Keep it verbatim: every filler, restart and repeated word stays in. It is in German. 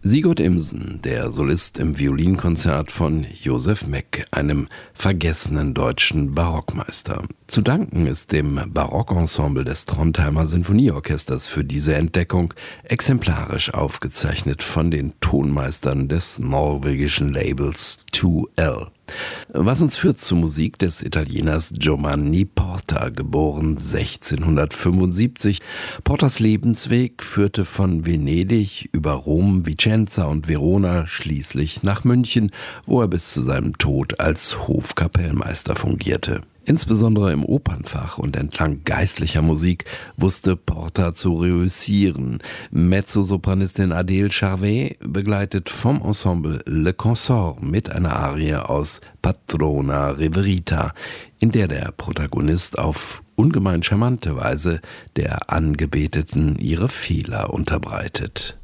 Sigurd Imsen, der Solist im Violinkonzert von Josef Meck, einem vergessenen deutschen Barockmeister. Zu danken ist dem Barockensemble des Trondheimer Sinfonieorchesters für diese Entdeckung, exemplarisch aufgezeichnet von den Tonmeistern des norwegischen Labels zwei L. Was uns führt zur Musik des Italieners Giovanni Porta, geboren sechzehnhundertfünfundsiebzig. Portas Lebensweg führte von Venedig über Rom, Vicenza und Verona schließlich nach München, wo er bis zu seinem Tod als Hofkapellmeister fungierte. Insbesondere im Opernfach und entlang geistlicher Musik wusste Porta zu reüssieren. Mezzosopranistin Adele Charvet begleitet vom Ensemble Le Consort mit einer Arie aus Patrona Reverita, in der der Protagonist auf ungemein charmante Weise der Angebeteten ihre Fehler unterbreitet.